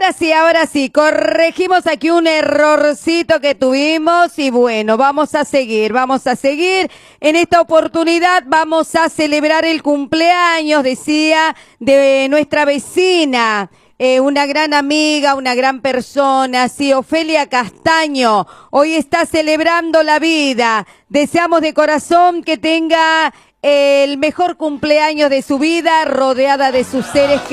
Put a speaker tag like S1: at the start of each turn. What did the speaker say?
S1: ahora sí, corregimos aquí un errorcito que tuvimos y bueno, vamos a seguir. En esta oportunidad vamos a celebrar el cumpleaños, decía, de nuestra vecina, una gran amiga, una gran persona, sí, Ofelia Castaño. Hoy está celebrando la vida. Deseamos de corazón que tenga el mejor cumpleaños de su vida, rodeada de sus seres